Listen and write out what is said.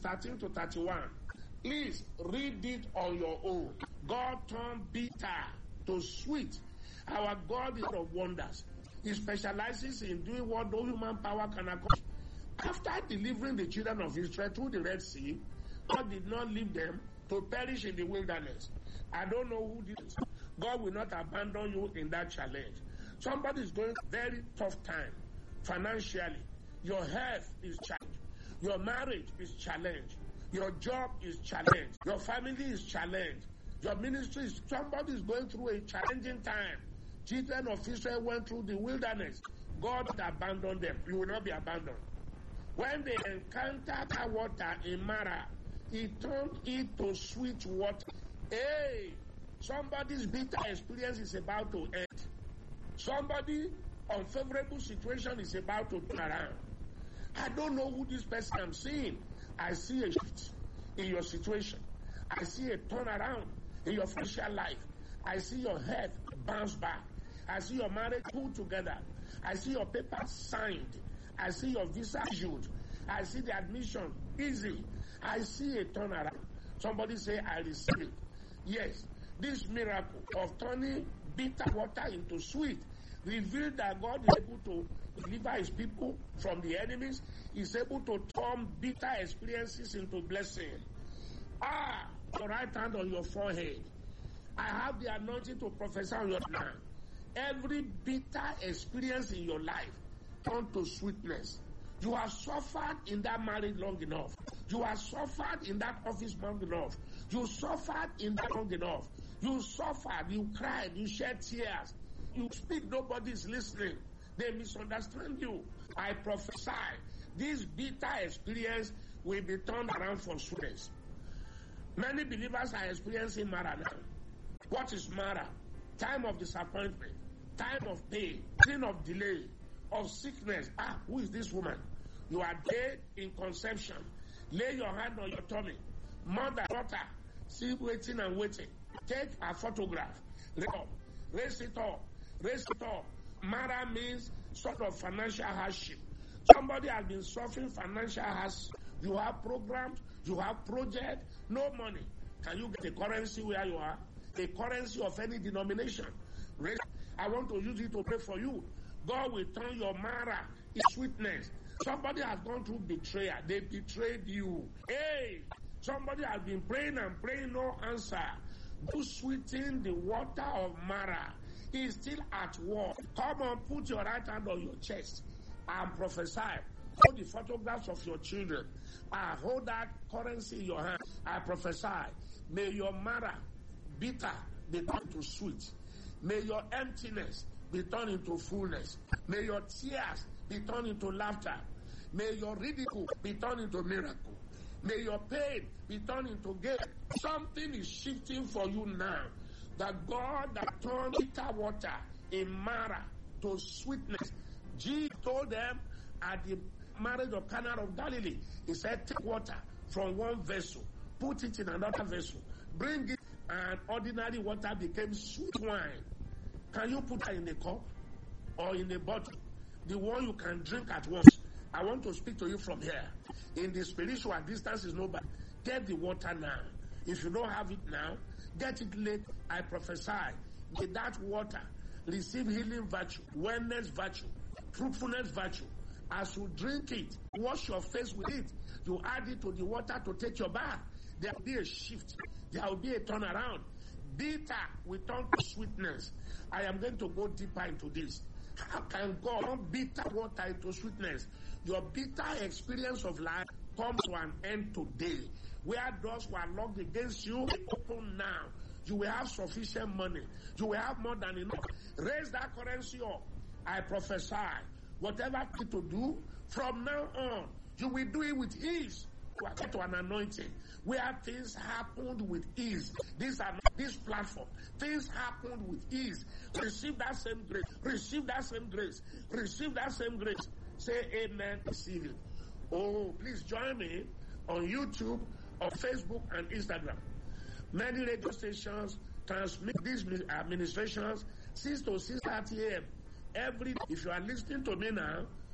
13 to 31. Please read it on your own. God turned bitter to sweet. Our God is of wonders. He specializes in doing what no human power can accomplish. After delivering the children of Israel through the Red Sea, God did not leave them to perish in the wilderness. I don't know who did it. God will not abandon you in that challenge. Somebody is going through a very tough time financially. Your health is challenged. Your marriage is challenged. Your job is challenged. Your family is challenged. Your ministry is, somebody is going through a challenging time. Children of Israel went through the wilderness. God abandoned them. You will not be abandoned. When they encountered that water in Mara, he turned it to sweet water. Hey, somebody's bitter experience is about to end. Somebody's unfavorable situation is about to turn around. I don't know who this person I'm seeing. I see a shift in your situation. I see a turnaround in your financial life. I see your health bounce back. I see your marriage pulled together. I see your papers signed. I see your visa issued. I see the admission easy. I see a turnaround. Somebody say, I receive it. Yes, this miracle of turning bitter water into sweet revealed that God is able to deliver his people from the enemies. He's able to turn bitter experiences into blessing. Your right hand on your forehead. I have the anointing to prophesy on your land. Every bitter experience in your life turn to sweetness. You have suffered in that marriage long enough. You have suffered in that office long enough. You suffered in that long enough. You suffered, you cried, you shed tears. You speak, nobody's listening. They misunderstand you. I prophesy, this bitter experience will be turned around for sweetness. Many believers are experiencing Mara now. What is Mara? Time of disappointment, time of pain, time of delay, of sickness. Who is this woman? You are dead in conception. Lay your hand on your tummy. Mother, daughter, still waiting and waiting. Take a photograph. Raise it up. Raise it up. Mara means sort of financial hardship. Somebody has been suffering financial hardship. You have programs, you have projects, no money. Can you get a currency where you are? A currency of any denomination. I want to use it to pray for you. God will turn your Mara in sweetness. Somebody has gone through betrayal. They betrayed you. Hey, somebody has been praying and praying, no answer. Do sweeten the water of Mara. He is still at war. Come on, put your right hand on your chest and prophesy. Hold the photographs of your children. Hold that currency in your hand. I prophesy. May your Mara, bitter, be turned to sweet. May your emptiness be turned into fullness. May your tears be turned into laughter. May your ridicule be turned into miracle. May your pain be turned into gain. Something is shifting for you now. The God that turned bitter water in Mara to sweetness. Jesus told them at the marriage of Cana of Galilee, he said, take water from one vessel, put it in another vessel, bring it, and ordinary water became sweet wine. Can you put it in a cup or in a bottle? The one you can drink at once. I want to speak to you from here. In the spiritual, distance is no bad. Get the water now. If you don't have it now, get it late. I prophesy. May that water receive healing virtue, wellness virtue, fruitfulness virtue. As you drink it, wash your face with it. You add it to the water to take your bath. There will be a shift. There will be a turnaround. Bitter will turn to sweetness. I am going to go deeper into this. How can God turn bitter water into sweetness? Your bitter experience of life comes to an end today. Where doors were locked against you, they open now. You will have sufficient money. You will have more than enough. Raise that currency up. I prophesy. Whatever to do, from now on, you will do it with ease. You are get to an anointing where things happened with ease. This platform, things happened with ease. Receive that same grace. Receive that same grace. Receive that same grace. Say amen. Receive it. Oh, please join me on YouTube, on Facebook, and Instagram. Many radio stations transmit these administrations 6 to 6:30 a.m. every day. If you are listening to me now,